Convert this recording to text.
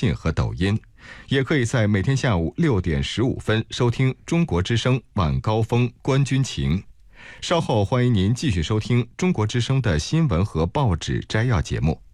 信和抖音，也可以在每天下午6点15分收听中国之声晚高峰观军情。稍后欢迎您继续收听中国之声的新闻和报纸摘要节目。